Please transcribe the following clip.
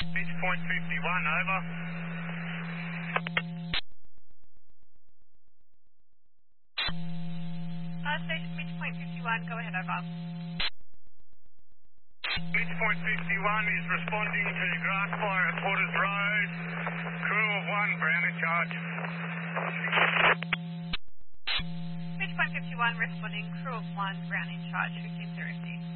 Midpoint 51, over. Station midpoint 51, go ahead, over. Midpoint 51 is responding to grass fire at Porters Road. Crew of 1, ground in charge. Midpoint 51 responding, crew of 1, ground in charge, 15 0.